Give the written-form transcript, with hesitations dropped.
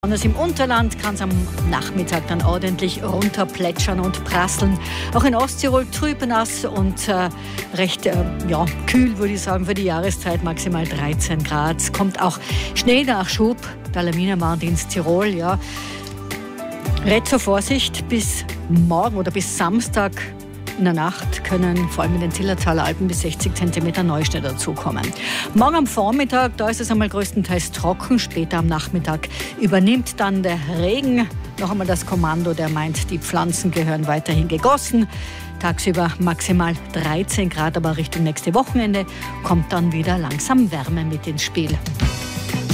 Besonders im Unterland kann es am Nachmittag dann ordentlich runterplätschern und prasseln. Auch in Osttirol trüb, nass und recht kühl, würde ich sagen, für die Jahreszeit, maximal 13 Grad. Es kommt auch Schneenachschub, der Lawinenwarndienst Tirol. Ja. Rät zur Vorsicht, bis morgen oder bis Samstag in der Nacht können vor allem in den Zillertaler Alpen bis 60 cm Neuschnee dazukommen. Morgen am Vormittag, da ist es einmal größtenteils trocken. Später am Nachmittag übernimmt dann der Regen noch einmal das Kommando, der meint, die Pflanzen gehören weiterhin gegossen. Tagsüber maximal 13 Grad, aber Richtung nächste Wochenende kommt dann wieder langsam Wärme mit ins Spiel.